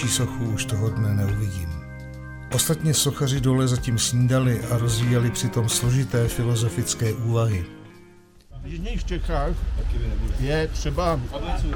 větší sochu už toho dne neuvidím. Ostatně sochaři dole zatím snídali a rozvíjeli přitom složité filozofické úvahy. V jižních Čechách je třeba